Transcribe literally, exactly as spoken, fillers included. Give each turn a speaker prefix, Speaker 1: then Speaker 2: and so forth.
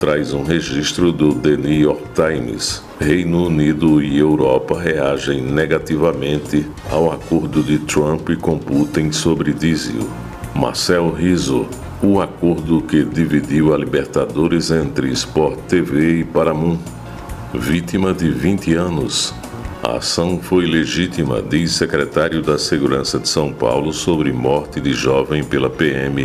Speaker 1: traz um registro do The New York Times. Reino Unido e Europa reagem negativamente ao acordo de Trump com Putin sobre diesel. Marcel Rizzo, o acordo que dividiu a Libertadores entre Sport T V e Paramount. Vítima de vinte anos. A ação foi legítima, diz secretário da Segurança de São Paulo sobre morte de jovem pela P M